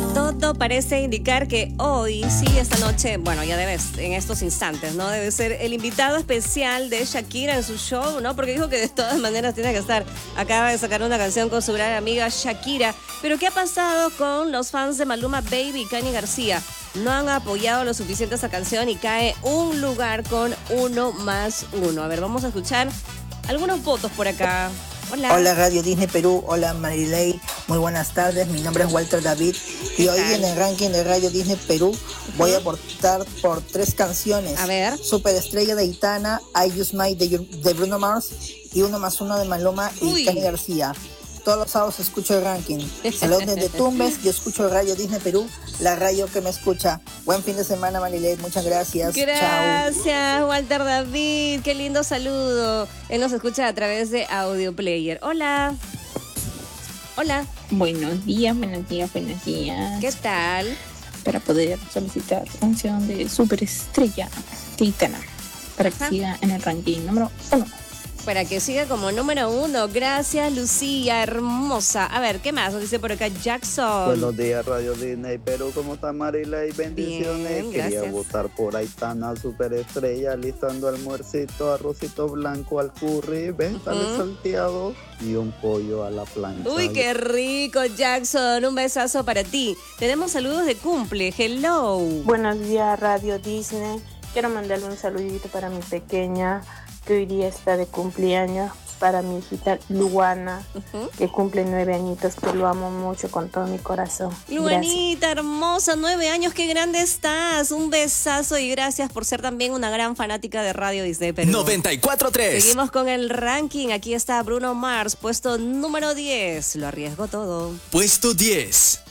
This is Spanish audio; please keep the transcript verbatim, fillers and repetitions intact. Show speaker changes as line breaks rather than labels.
Todo parece indicar que hoy, sí, esta noche, bueno, ya debes, en estos instantes, ¿no? Debe ser el invitado especial de Shakira en su show, ¿no? Porque dijo que de todas maneras tiene que estar. Acaba de sacar una canción con su gran amiga Shakira. Pero ¿qué ha pasado con los fans de Maluma Baby y Kanye García? No han apoyado lo suficiente esa canción y cae un lugar con uno más uno. A ver, vamos a escuchar algunos votos por acá. Hola.
Hola Radio Disney Perú, hola Marilei, muy buenas tardes, mi nombre es Walter David y hoy en el ranking de Radio Disney Perú voy a aportar por tres canciones.
A ver.
Superestrella de Aitana, I Use My de, de Bruno Mars y uno más uno de Maluma y Kanye García. Todos los sábados escucho el ranking. Saludos desde Tumbes, yo escucho Radio Disney Perú, la radio que me escucha. Buen fin de semana, Marilei, muchas gracias.
Gracias,
Chao.
Walter David, qué lindo saludo. Él nos escucha a través de Audio Player. Hola. Hola.
Buenos días, buenos días, buenos días.
¿Qué tal?
Para poder solicitar canción de Superestrella de Aitana para que siga en el ranking número uno.
Para que siga como número uno. Gracias, Lucía, hermosa. A ver, ¿qué más? Nos dice por acá Jackson.
Buenos días, Radio Disney Perú. ¿Cómo está Marilei? Bendiciones.
Bien,
Quería
gracias.
votar por Aitana, Superestrella, listando almuercito, arrocito blanco al curry, vegetales
Uh-huh.
salteados y un pollo a la plancha.
Uy, qué rico, Jackson. Un besazo para ti. Tenemos saludos de cumple. Hello.
Buenos días, Radio Disney. Quiero mandarle un saludito para mi pequeña, que hoy día está de cumpleaños, para mi hijita Luana,
Uh-huh.
que cumple nueve añitos, que lo amo mucho con todo mi corazón.
Luanita, hermosa, nueve años, qué grande estás. Un besazo y gracias por ser también una gran fanática de Radio Disney Perú.
noventa y cuatro punto tres.
Seguimos con el ranking. Aquí está Bruno Mars, puesto número diez. Lo arriesgo todo.
Puesto diez.